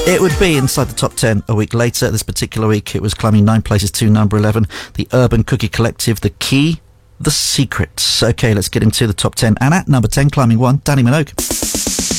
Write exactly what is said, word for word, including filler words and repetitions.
It would be inside the top ten a week later. This particular week, it was climbing nine places to number eleven. The Urban Cookie Collective, The Key, The Secrets. Okay, let's get into the top ten. And at number ten, climbing one, Danny Minogue.